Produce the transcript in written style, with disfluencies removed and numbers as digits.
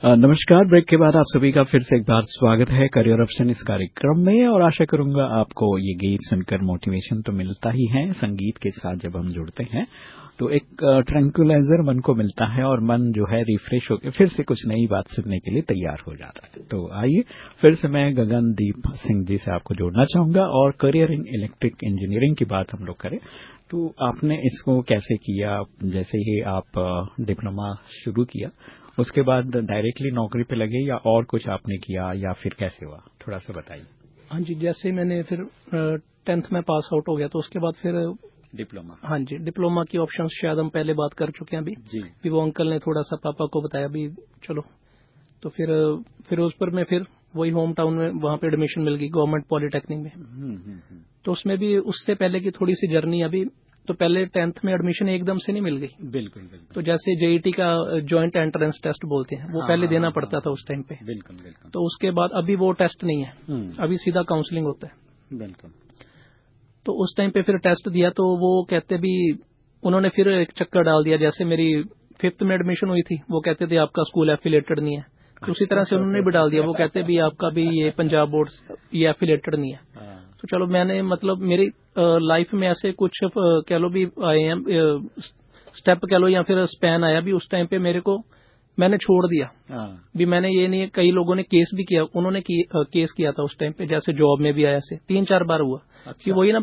नमस्कार। ब्रेक के बाद आप सभी का फिर से एक बार स्वागत है करियर ऑप्शन इस कार्यक्रम में, और आशा करूंगा आपको ये गीत सुनकर मोटिवेशन तो मिलता ही है। संगीत के साथ जब हम जुड़ते हैं तो एक ट्रैंक्विलाइजर मन को मिलता है और मन जो है रिफ्रेश होकर फिर से कुछ नई बात सुनने के लिए तैयार हो जाता है। तो आइए फिर से मैं गगनदीप सिंह जी से आपको जोड़ना चाहूंगा और करियर इन इलेक्ट्रिक इंजीनियरिंग की बात हम लोग करें तो आपने इसको कैसे किया? जैसे ही आप डिप्लोमा शुरू किया उसके बाद डायरेक्टली नौकरी पे लगे या और कुछ आपने किया या फिर कैसे हुआ, थोड़ा सा बताइए। हाँ जी, जैसे मैंने फिर 10th में पास आउट हो गया तो उसके बाद फिर डिप्लोमा। हाँ जी, डिप्लोमा की ऑप्शंस शायद हम पहले बात कर चुके हैं अभी जी। वो अंकल ने थोड़ा सा पापा को बताया भी चलो, तो फिर उस पर मैं फिर वही होम टाउन में वहां पे एडमिशन मिल गई गवर्नमेंट पॉलिटेक्निक में। तो उसमें भी उससे पहले की थोड़ी सी जर्नी अभी, तो पहले 10th में एडमिशन एकदम से नहीं मिल गई। बिल्कुल। तो जैसे जेईटी का जॉइंट एंट्रेंस टेस्ट बोलते हैं वो पहले देना पड़ता था उस टाइम पे। बिल्कुल। तो उसके बाद अभी वो टेस्ट नहीं है, अभी सीधा काउंसलिंग होता है। बिल्कुल। तो उस टाइम पे फिर टेस्ट दिया तो वो कहते भी, उन्होंने फिर एक चक्कर डाल दिया। जैसे मेरी 5th में एडमिशन हुई थी, वो कहते थे आपका स्कूल एफिलेटेड नहीं है, तो उसी तरह से उन्होंने भी डाल दिया। वो कहते भी आपका भी ये पंजाब बोर्ड ये एफिलेटेड नहीं है। तो चलो मैंने मतलब मेरी लाइफ में ऐसे कुछ कह लो भी आए हैं स्टेप कह लो या फिर स्पैन आया भी उस टाइम पे मेरे को, मैंने छोड़ दिया भी। मैंने ये नहीं, कई लोगों ने केस भी किया, उन्होंने केस किया था उस टाइम पे, जैसे जॉब में भी आया से 3-4 बार हुआ। अच्छा। कि वही ना